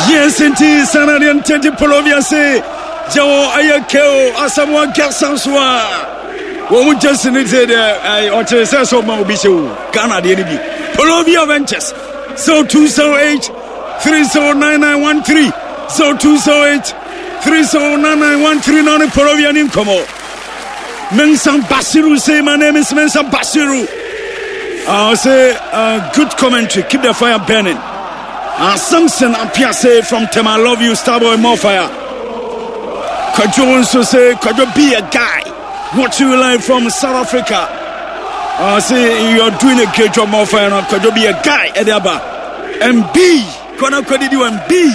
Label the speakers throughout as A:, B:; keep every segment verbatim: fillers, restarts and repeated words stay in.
A: Yes, indeed, Sanadian Teddy Polovia say, Joe Ayakeo, Asamoah Garsanswa. What would just in it, I ought to say so, Mobisho, Ghana, the enemy. Polovia Ventures, so two zero eight, three zero nine nine one three, so two zero eight, three zero nine nine one three, non Polovian income. Mensam Basiru say, my name is Mensam Basiru. I'll say, uh, good commentary, keep the fire burning. Uh, Samson and Piase from Tema, I love you, Starboy, more fire. Could you also say, could you be a guy? What you like from South Africa? I uh, say, you're doing a great job, more fire. Could you be a guy, Edaba? M B, Kona could you M B?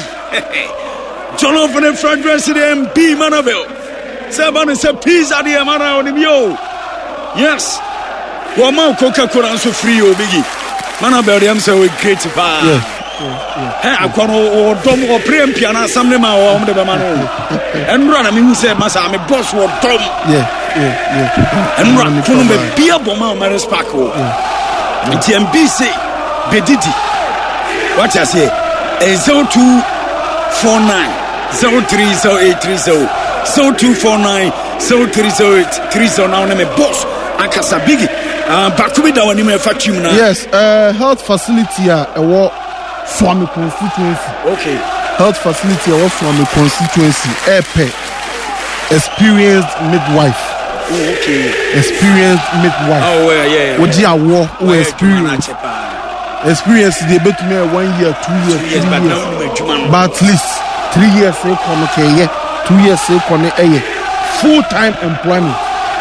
A: John of the front dress in the M B, Manaville. Seven is a piece at the Amara on the Mio. Yes. Wama Coca-Cola so free, oh, Biggie. Manaville, I'm so great. Yeah. Hey, I can't or Dom or Prem Piana, some of my own the Bamano. And run, I mean, say, Massa, I'm a boss or Dom. Yeah, yeah, yeah. And run, from the beer bomber, Maris Paco. It's M B C, Bediti. What I say? zero two four nine, zero three zero eight three zero, zero two four nine, zero three zero eight three zero. Now, I'm a boss. I can't say biggie. Uh, back to me, that one, you may affect you now.
B: Yes, uh, health facility, a war. Swami constituency. Okay. Health facility or Swami constituency. Epe. Experienced midwife.
A: Oh, okay.
B: Experienced midwife.
A: Oh, well, yeah, yeah.
B: What do you war? Who experience? Experience they bet me one year, two years, two years, three years. But, but at least three years they come okay, two years they come a full time employment.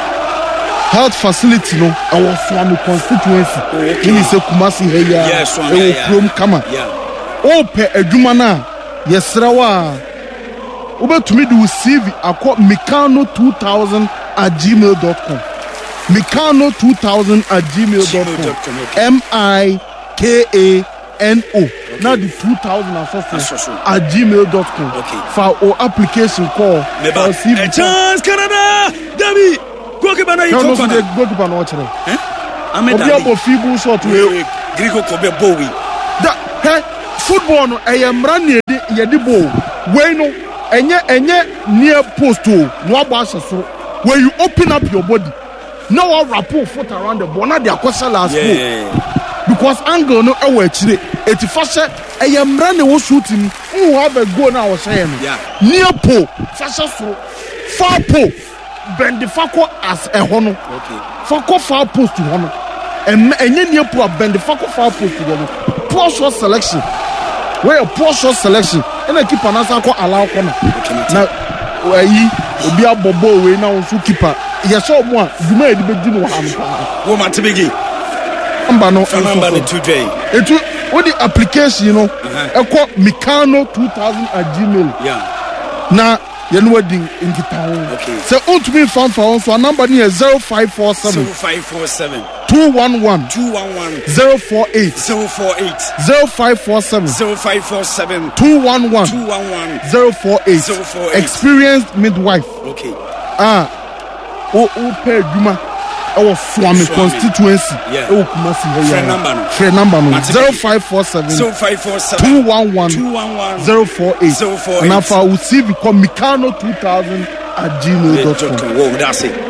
B: Health facility no our Swami constituency. Okay. Ini se Kumasi heya.
A: Yes, Swami.
B: E Krom kama.
A: Yeah.
B: O pe adwuma na yesrawa. Obetumi do C V akọ Mikano two thousand at gmail dot com. Mikano two thousand at gmail dot com. M I K A N O. Okay. Now the two thousand association at gmail dot com.
A: Okay.
B: For our application call.
A: For C V. Chance Canada. David. Goalkeeper na
B: iko kona. No, goalkeeper no chere.
A: Eh? Ameda.
B: Obi abo fibu shot we.
A: Grigo Kobe Bowie.
B: Da, he football no eyemra na yedi yedi ball. We no enye enye near post o. No abo asesoro. When you open up your body, no one rapport foot around the ball. Na dey akwese last goal. Yeah. Because angle no ewo achire. Eti fashe eyemra na wo shooting. Who have a goal na wo say no.
A: Yeah.
B: Near pole, fashe so. Far pole. Bend the Fako as a hono. Okay. Fako far post to hono. And any near poor bend the Fako far post to hono. Poor shot selection. Where a poor shot selection. And I keep an answer called allow corner. Now, where ye will be a bobo way now to keeper. Yes, so one. You may be doing one.
A: Woman to begin.
B: I'm no
A: number today.
B: It with the application, you know, I call Mikano two thousand at Gmail.
A: Yeah.
B: Now, you know what in town.
A: Okay.
B: So on to me found for so number near zero five four seven
A: zero five four seven
B: two one one
A: two one one
B: zero four eight
A: zero four eight
B: zero five four seven
A: zero five four seven
B: two one one
A: two one one
B: zero four eight
A: zero four eight.
B: Experienced midwife.
A: Okay.
B: Ah. O o pe djuma e wo Swami constituency.
A: Yeah.
B: E wo Kumasi here.
A: Friend number no.
B: Friend number no. zero five four seven
A: zero five four seven
B: two one one
A: two one one
B: zero four eight
A: zero four eight.
B: And if I will see we call Mikano two thousand at gmail dot com.
A: Whoa, that's it.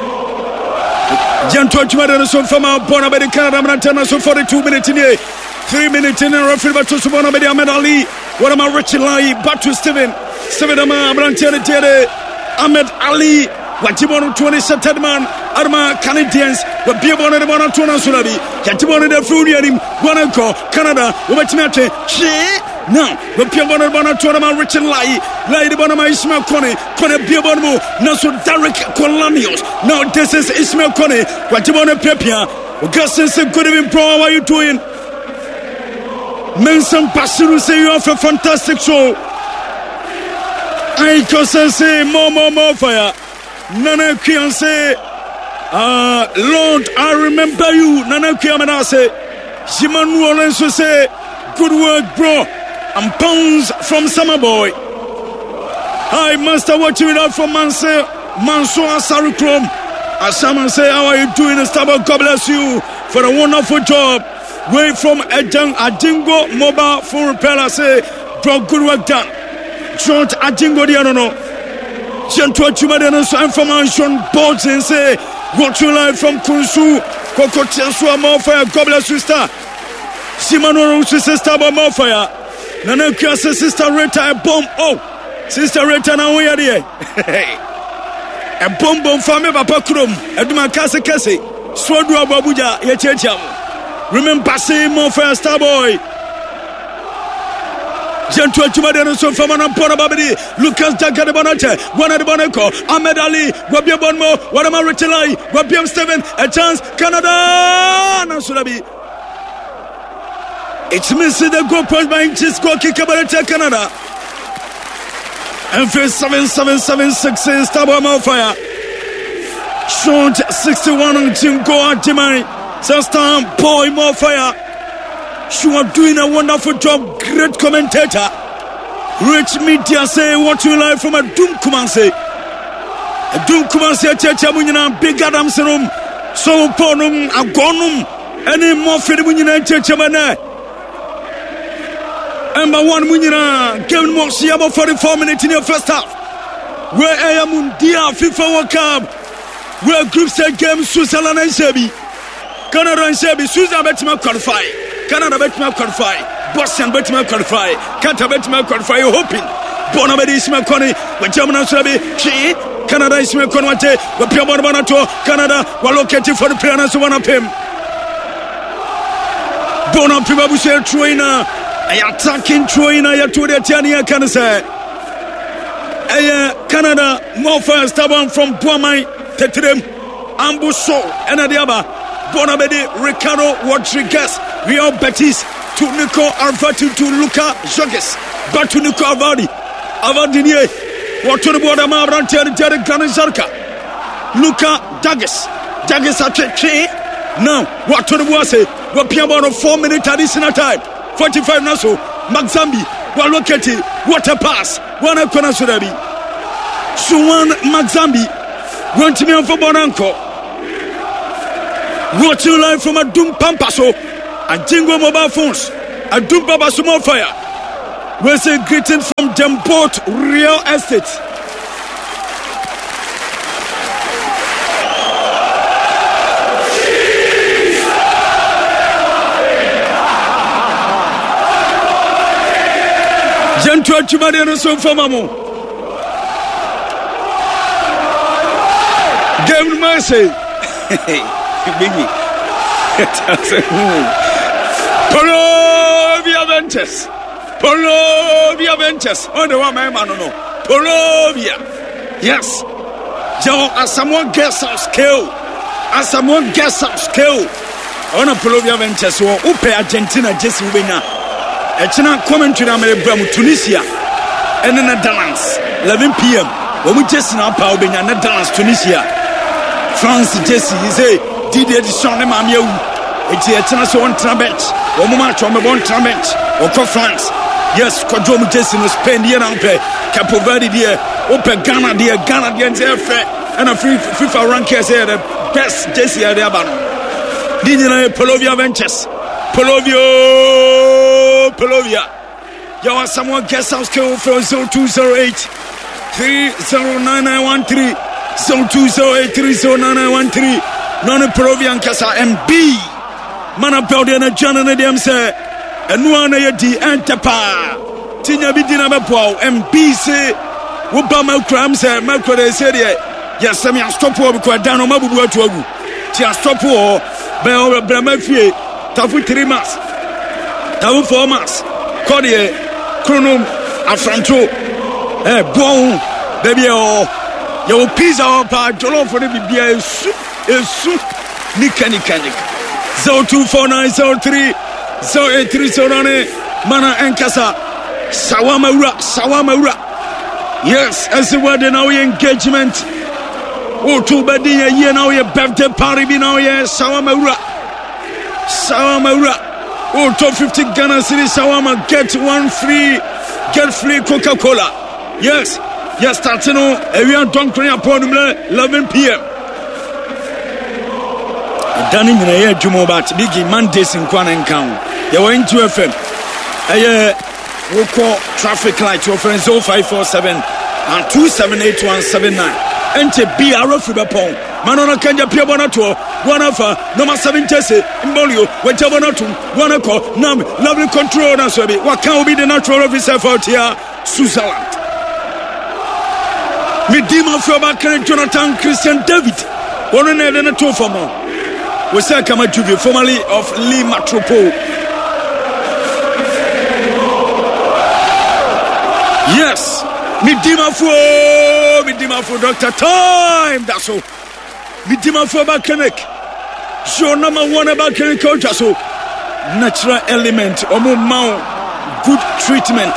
A: Gentle Chumada so from our Bona by the Canada Montana so forty-two minutes in here. Three minutes in a referee but to Subona by the Ahmed Ali. What am I Richard Lai? Back to Steven. Steven Ama Abrantiere Tere. Ahmed Ali. Watibon twenty-seven man. Arma Canadians. But be born in the Bona Tuna Sulabi. Yatibon the Frudianim. Guanaco. Canada. Umatimate. She. Now, the Piabona Bonatona Richard Lai, Lai the Bonama Ismail Kone, Kone Piabonmo, Naso Derek Colanios. Now, this is Ismail Kone, Watibona Pepia, Augustus, good evening, bro. How are you doing? Mensam Basiru say you have a fantastic show. I can say more, more, more fire. Nana Kian say, uh, Lord, I remember you. Nana Kiamana say, Shimon Wallenso say, good work, bro. And pounds from Summer Boy. Hi, Master, watching it out from Manse, Mansour Sarukrom. As someone say, how are you doing? Starboy, God bless you for a wonderful job. Way from Ejang Adingo Mobile Phone Repair. Say, bro, good work done. short Ajingo Diano. Gentle Chumadian information boards and say, watching live from Kunsu, Kokotesua Morfire, God bless you, star. Simano sister Morfire. Nana sister Rita bomb. Oh, sister Rita now we are there. A bomb bomb family Papa Krum, Edma Kase Kase, Swadua Babuja, Yacham. Remember, say Morfire Starboy. Gentle Chumadian so from an Ampona Babidi, Lucas Daka de Bonate, one at the Bonaco, Ahmed Ali, Wabia Bonmo, Wadama Richelai, Wabiam Steven, a chance, Canada, Nasulabi. It's missing the goal point by inches, goal kick about Canada. And for seven seven seven six is Starboy Morfire. Short sixty-one on Jim Goa Jimmy, Sastam Boy Morfire. She was doing a wonderful job. Great commentator. Rich media say what you like from a Doom Kumanse. A Doom Kumanse Chacha Munina, Big Adams room. So Ponum, a Gonum, any more for the Munina Chacha Mana. Number one Munina, Kevin Moxiabo forty-four minutes in your first half. Where I am Mundia FIFA World Cup. Where group stage games Switzerland and Sebi. Canada and Sebi, Switzerland Betima qualify. Canada Betima qualify. Boston Betima qualify. Qatar Betima qualify. You're hoping. Bonabedi is my corner. When German and Sabi, she, Canada is my corner. When Piamon Banato, Canada, were located for the players who want to pay. Bonam Pibabuche Troina. I attacking Troina. I told the Tiania can say. Canada, more first stubborn from Puamai, Tetrem, Ambuso, and Adiaba. Bonabedi, Ricardo Rodriguez, Real Betis, to Nico Arvati, to Luca Jogues, back to Nico Avadi, Avadinier, what to the border Mabran Terry Terry Granizarka, Luca Dagas, Dagas at Che. Now, what to the Wase, what Piamon four minute additional time, forty-five Naso, Maxambi, what look at it, what a pass, one a corner Surabi, Suwan Maxambi, went to me for Bonanco. Watching live from a Doom Pampaso and Jingo mobile phones. A Doom Pampaso Morfire. We're saying greetings from Dembort Real Estate. Gentle Chumadiano so for Mamo. Game mercy. Biggie. Polovia Ventures. Polovia Ventures. Oh, the one man, no, no. Polovia. Yes. Joe, as someone gets our skill. As someone gets our skill. On a Polovia Ventures, or Upe Argentina, Jesse Winner. A China commentary on Tunisia. And then a dance. eleven p.m. When we just now power being a dance, Tunisia. France, Jesse, he say. Didier Deschamps ma mieu eti etina so on trabet o mo ma cho me bon trabet o ko France yes ko dom Jesse no Spain dia na pe Cape Verde dia o pe Ghana dia Ghana dia nze fe and a FIFA rankings say the best Jesse ade aba no Didier Polovia Ventures Polovio Polovia you want someone guest house call from zero two zero eight three zero nine nine one three zero two zero eight three zero nine nine one three non Peruvian Casa M B. Mana Peldian and John and them say, and one a di Antapa. Tina Bidina Mapo, M B say, Wubama Cram say, Marco de Serie. Yes, I mean, stop war because down on Mabu to Agu. Tia stop war, Bell Bramafie, Tafu three months, Tafu four months, Cordier, Chronum, Afranto, eh, bon, baby, oh, your pizza or pa, Jolo for the B B A soup. Soup, Nika Nika Nika. zero two four nine zero three zero eight three zero nine Mana Enkasa Sawama Ura Sawama Ura. Yes, as the word now engagement. Oh, to Badia, you know, your birthday party, be now, yes, Sawama Ura Sawama Ura. Oh, top fifty Ghana City Sawama, get one free, get free Coca Cola. Yes, yes, Tartino, everyone don't cry upon eleven p.m. Danning in a year, Jumo, but Biggie Mondays in Quan and Count. You were into F M. we'll call traffic light to offering zero five four seven and two seven eight one seven nine. Ente B R F Bapon. Manona Kanja Piabonato, one of her, number seven Tesse, Imbolio, Wetabonato, one of her, Nam, lovely control, and so what can be the natural officer for Tia, Switzerland. Midima Fabaka, Jonathan Christian David, one and a two for more. We say Kamajuvi, formerly of Lee Matropole. Yes, Midima for Midima for Doctor Time. That's all. Midima for Bakanek. Show number one about Kanek coach. So natural element. Omo mount. Good treatment.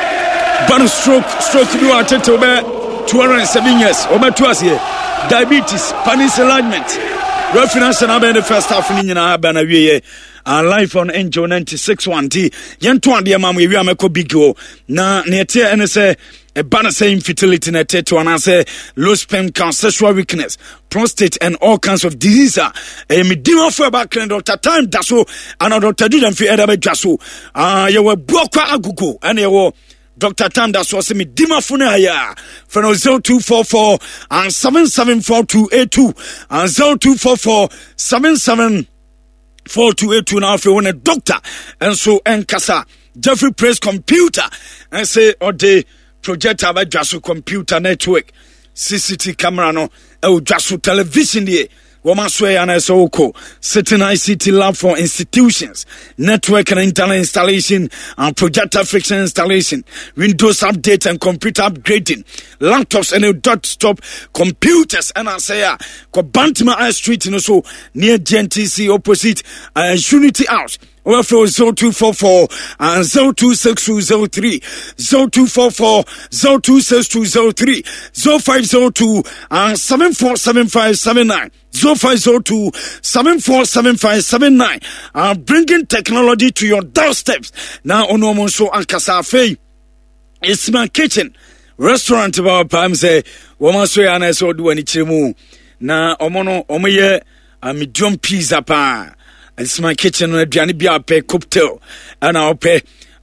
A: Burn stroke. Stroke do a tetobe. Two hundred and seven years. Omo twas here. Diabetes. Panis enlargement. Reference and Abba in the first half in Abba and Awie. Our life on Angel ninety-six one T. Yantuan dear mam, we are Mako Bigo. Na near and say a banner saying fertility net to an answer low sperm count, sexual weakness, prostate, and all kinds of diseases. A medima for back and Doctor Time Dasso and Doctor Didn't fear Edabe Jasso. Ah, you were Broka Agugo and you were Doctor Tam Dasso semi Dima Funaya for zero two four four and seven seven four two eight two and zero two four four seven seven four two eight two now if you want a doctor and so and Kasa Jeffrey Press computer and say or the projector by Jasu computer network C C T V camera no e Jasu television die woman swear and so ko certain I C T lab for institutions network and internet installation and projector fixing installation Windows update and computer upgrading laptops and desktop computers and I say ah ko Bantima High Street no so near G N T C opposite uh, Unity House. Well, for zero two four four and zero two six two zero three, zero two four four, zero two six two zero three, zero five zero two and seven four seven five seven nine, zero five zero two seven four seven five seven nine. Uh, bringing technology to your doorsteps. Now, on almost so Ankasafe, it's my kitchen restaurant. About Pam say, woman say, and I saw do any chimu. Na omono omoye a medium pizza pa. It's my kitchen and aduane bia pay cocktail and I'll pay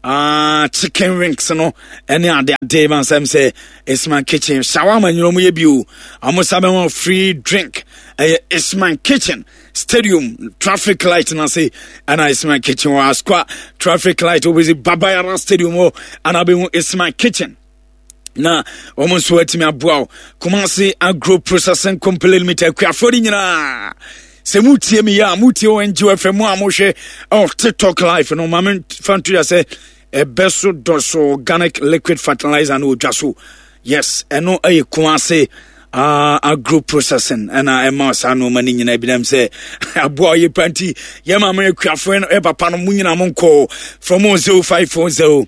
A: uh chicken wings no any other day man say it's my kitchen shawarma you know me bi almost have a free drink uh, it's my kitchen stadium traffic light and I say and it's my kitchen or squat traffic light always Babayara stadium and I'll be it's my kitchen. Na almost wait me abua Kumasi agro processing company limited kwa for nyina se mutie me ya mutie o enji F M a mo hwe oh TikTok live no mama fan to say e beso doso organic liquid fertilizer no dwaso yes eno e Kumasi uh agro processing and I am also no mani nyina bi dem say aboa ye panti ye mama kwa for no e papa no munyina mo nko from zero five four zero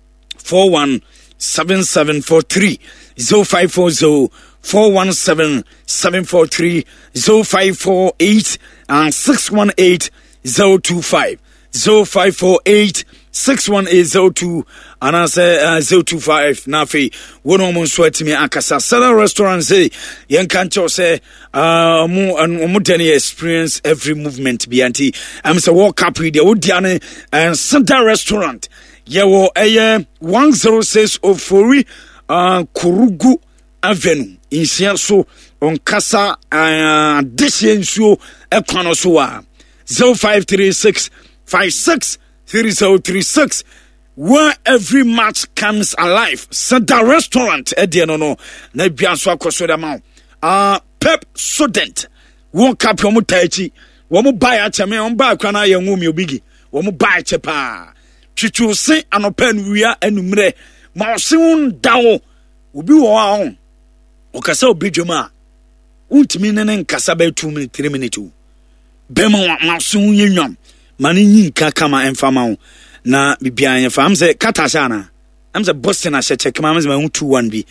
A: four one seven seven four three zero five four zero four one seven seven four three zero five four eight and six one eight zero two five zero five four eight six one eight zero two and I say uh, zero two five nafi one almost sweat me akasa Sala restaurant say yen kancho say uh mu and mu deni experience every movement bi anti am say walk up with the odiane and Santa restaurant yewo eye one oh six Ofori uh Kurugu Avenue in so on Kasa uh Deshensuo Ekwano so a zero five three six five six three zero three six where every match comes alive. Santa restaurant ediano no na bianso akoso da ma uh Pep Sodent won cap yomu taichi wo mo buy achame on buy kwa na ye nwumi obigi wo mo buy chepa twitwu se anopan wia anumre ma ose un dawo obi wo a o kasa obi dwoma untimi ne nkasa ba two minutes three minutes bema ma ose un yenwam mani nyinka kama enfama na bibia yenfa am say katasha am say Boston a check ma am say two one bi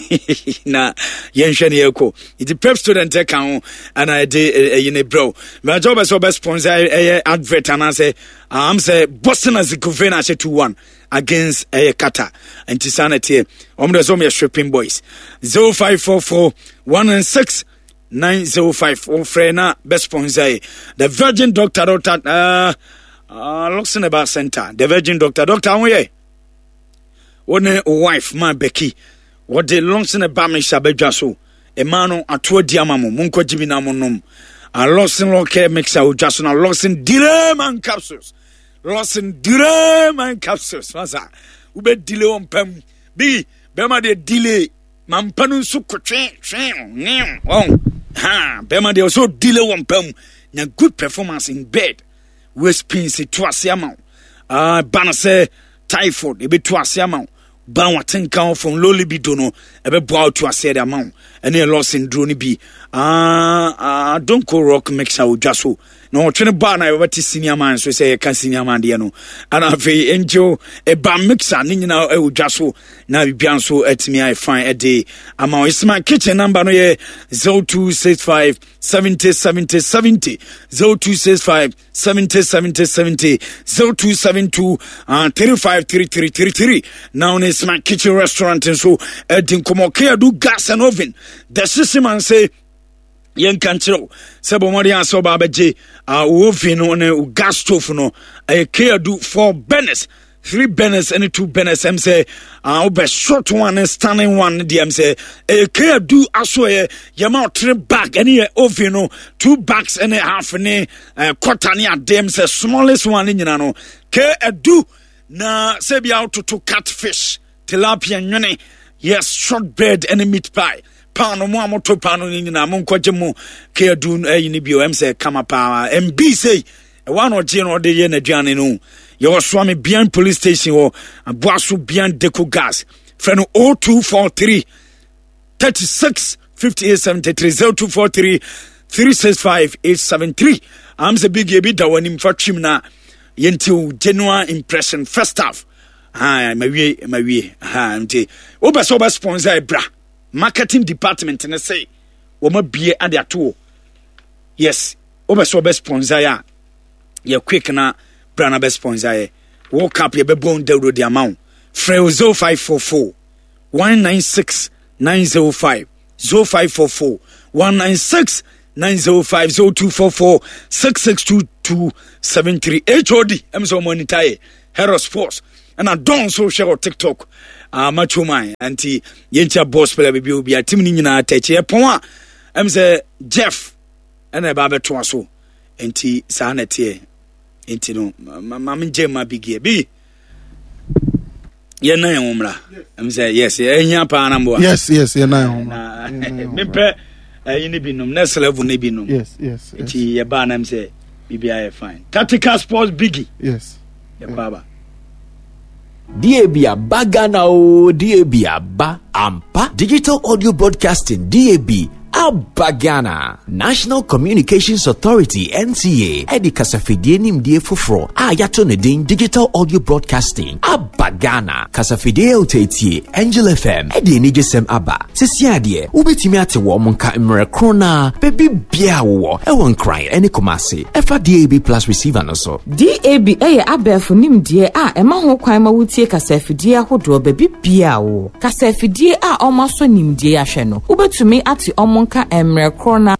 A: na yenhwe ne yeko it prep student take kan and I dey you know bro my job as best sponsor eh advert and I say am say Boston as the na two one against eh Kata antisanity om the some shipping boys zero five four four one six nine zero five or frena best sponsor the Virgin Doctor Doctor uh uh looks in about center the Virgin Doctor Doctor how ye one wife ma Becky what the Longson and Bamisha Bejaso Emano Atua Diamamo Munko Jibinamonum a Lawson Loke mixer with Jason a Lawson Direman capsules Lawson Direman capsules was that Ube delay on Pem B Bema de delay Mampanu Suko train train oh ha Bema de also delay on Pem na good performance in bed West Pins to Asiamount ah Banase typhoid ebe to Asiamount ban waten kan from low libido no ebe bow to ase the amount and a loss in drone be ah ah don't go rock mixer o jaso no twene ba na we ti senior man so say can senior man de no and afi enjo e ba mixer ni nyina e o jaso na bibia so atimi I fine e dey ama is my kitchen number no ye zero two six five seventy seventy seventy zero two six five seventy seventy seventy zero two seven two three five three three three three now is my kitchen restaurant and so edin komo care do gas and oven the system and say yen kanchiro sebo mori aso ba beje a oven no ne gas stove no e care do four burners three burners and two burners em say a obe short one and standing one the em say e care do aso ye yama three bag any oven no two bags and a half ne quarter ne adem say smallest one nyina no ke edu na sebi out to catfish tilapia nwene yes shortbread and meat pie pano mo amoto pano ni na mo nkwaje mo ke adu ayi ni bio em say kama pa M B say e one or je no de ye na duane no ye wo swami bian police station wo aboaso bian deco gas freno zero two four three three six five eight seven three zero two four three three six five eight seven three am say big e bi da wani mfa twim na yenti January impression first half ah mawie mawie ha nti oba so ba sponsor e bra marketing department na say wo ma bie ade ato yes oba so ba sponsor ya ye quick na bra na ba sponsor ye wo cap ye be bon dawro the amount free zero five four four one nine six nine zero five zero five four four one nine six nine zero five zero two four four six six two two seven three H O D em so monitor Hero Sports and I don't so share on TikTok ah macho man anti yencha boss player be obi a team ni nyina tachi e pon a em say Jeff and e ba beto aso anti sa na tie anti no ma me jema big bi ye na enwumra em say yes enya pa na mbo
B: yes yes ye na enwumra
A: me pe eh ni binum next level ni binum
B: yes yes
A: anti ye ba na em say B B I fine Tactical Sports Biggie
B: yes
A: ye baba
C: D A B Abagana o D A B Abba Ampa Digital Audio Broadcasting D A B Abagana National Communications Authority N C A Edi kasafidie nimdie foforo a yato ne din Digital Audio Broadcasting Abagana kasafidie utetie Angel F M edi enijesem aba sisi adie ubetimi ate wo monka mre krona baby bia wo e won cry eni komase efa D A B plus receiver no so
D: D A B eye abefo nimdie a ema ho kwan ma wutie kasafidie ahodo baby bia wo kasafidie a omaso nimdie ahwe no ubetumi ate omo nka emre krona